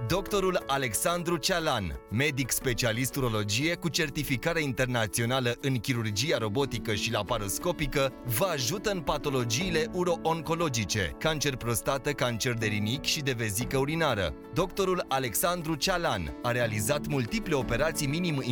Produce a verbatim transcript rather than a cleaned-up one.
Doctorul Alexandru Cealan, medic specialist urologie cu certificare internațională în chirurgia robotică și laparoscopică, vă ajută în patologiile uro-oncologice, cancer prostată, cancer de rinic și de vezică urinară. Doctorul Alexandru Cealan a realizat multiple operații minim